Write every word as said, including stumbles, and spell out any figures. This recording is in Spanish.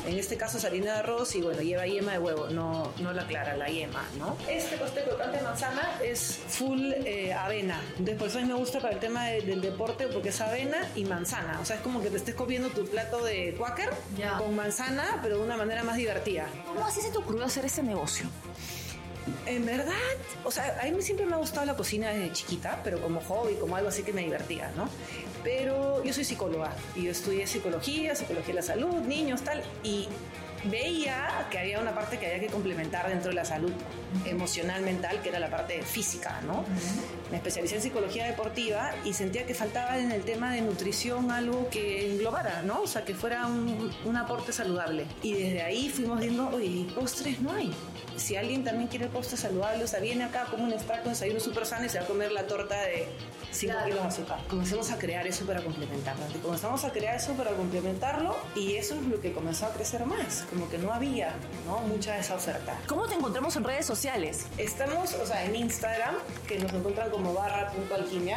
En este caso es harina de arroz y bueno, lleva yema de huevo, no, no la clara, la yema, ¿no? Este pastel crocante de manzana es full eh, avena. Entonces por eso a mí me gusta para el tema de, del deporte, porque es avena y manzana. O sea, es como que te estés comiendo tu plato de Quaker yeah. con manzana, pero de una manera más divertida. ¿Cómo así se te ocurrió hacer este negocio? En verdad, o sea, a mí siempre me ha gustado la cocina desde chiquita, pero como hobby, como algo así que me divertía, ¿no? Pero yo soy psicóloga y yo estudié psicología, psicología de la salud, niños, tal, y veía que había una parte que había que complementar dentro de la salud emocional, mental, que era la parte física, ¿no? Uh-huh. Me especialicé en psicología deportiva y sentía que faltaba en el tema de nutrición algo que englobara, ¿no? O sea, que fuera un, un aporte saludable. Y desde ahí fuimos viendo, oye, postres no hay. Si alguien también quiere postres saludables, o sea, viene acá como un extracto, un desayuno súper sano y se va a comer la torta de cinco claro. kilos de azúcar. Comencemos a crear eso para complementarlo. Y comenzamos a crear eso para complementarlo y eso es lo que comenzó a crecer más. Como que no había, ¿no? Mucha de esa oferta. ¿Cómo te encontramos en redes sociales? Estamos, o sea, en Instagram, que nos encuentran como barra punto alquimia.